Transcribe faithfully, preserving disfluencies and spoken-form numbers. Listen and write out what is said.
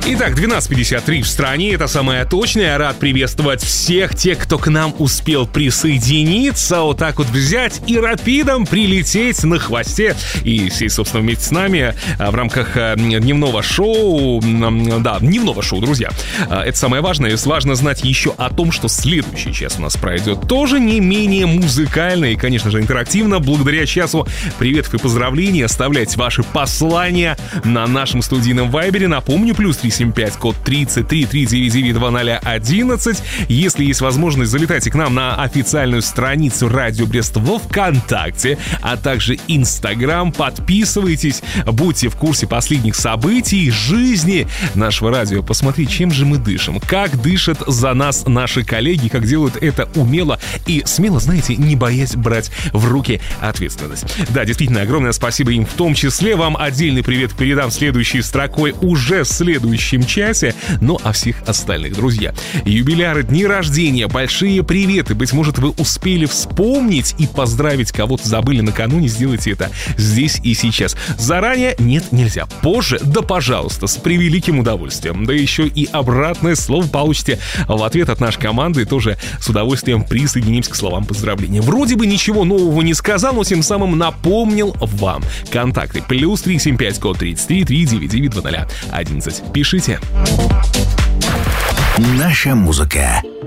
Итак, двенадцать пятьдесят три в стране, это самое точное. Рад приветствовать всех тех, кто к нам успел присоединиться. Вот так вот взять и рапидом прилететь на хвосте и сесть, собственно, вместе с нами в рамках дневного шоу. Да, дневного шоу, друзья. Это самое важное. Важно знать еще о том, что следующий час у нас пройдет тоже не менее музыкально и, конечно же, интерактивно. Благодаря часу приветов и поздравлений оставляйте ваши послания на нашем студийном вайбере. Напомню, плюс три семь пять, код тридцать три три девять девять два ноль одиннадцать. Если есть возможность, залетайте к нам на официальную страницу Радио Брест во ВКонтакте, а также Инстаграм. Подписывайтесь, будьте в курсе последних событий жизни нашего радио. Посмотрите, чем же мы дышим, как дышат за нас наши коллеги, как делают это умело и смело, знаете, не боясь брать в руки ответственность. Да, действительно, огромное спасибо им в том числе. Вам отдельный привет передам следующей строкой уже в следующем часе. Ну, а всех остальных, друзья, юбиляры, дни рождения, большие приветы. Быть может, вы успели вспомнить и поздравить кого-то, забыли накануне, сделайте это здесь и сейчас. Заранее нет, нельзя. Позже, да пожалуйста, с превеликим удовольствием. Да еще и обратное слово получите в ответ от нашей команды. Тоже с удовольствием присоединимся к словам поздравления. Вроде бы ничего нового не сказал, но тем самым напомнил вам. Контакты плюс три семь пять, код тридцать три три девять девять два ноль одиннадцать. Пишите. Наша музыка.